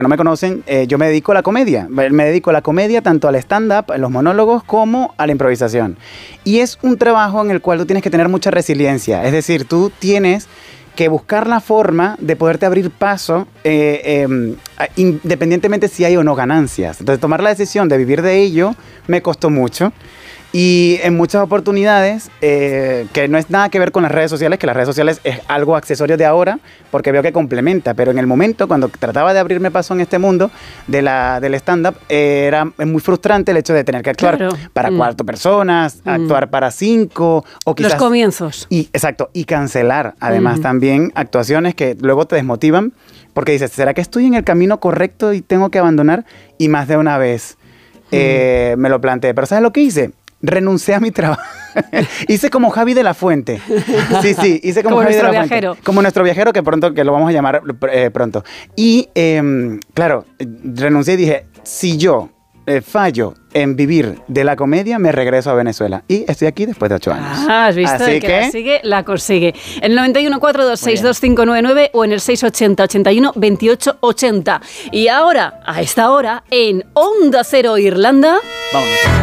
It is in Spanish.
no me conocen, yo me dedico a la comedia. Me dedico a la comedia tanto al stand-up, a los monólogos, como a la improvisación. Y es un trabajo en el cual tú tienes que tener mucha resiliencia. Es decir, tú tienes que buscar la forma de poderte abrir paso independientemente si hay o no ganancias. Entonces, tomar la decisión de vivir de ello me costó mucho. Y en muchas oportunidades, que no es nada que ver con las redes sociales, que las redes sociales es algo accesorio de ahora, porque veo que complementa, pero en el momento, cuando trataba de abrirme paso en este mundo del stand-up, era muy frustrante el hecho de tener que actuar para 4 personas, actuar para 5, o quizás... Los comienzos. Exacto, y cancelar, además, también actuaciones que luego te desmotivan, porque dices, ¿será que estoy en el camino correcto y tengo que abandonar? Y más de una vez me lo planteé, pero ¿sabes lo que hice? Renuncié a mi trabajo. Hice como Javi de la Fuente. Sí, hice como Javi de la Fuente. Como nuestro viajero, que lo vamos a llamar pronto. Y, claro, renuncié y dije, si yo fallo en vivir de la comedia, me regreso a Venezuela. Y estoy aquí después de 8 años. Has visto, así el que la sigue, la consigue. El 91-426-2599 o en el 680-81-28-80. Y ahora, a esta hora, en Onda Cero Irlanda... Vámonos.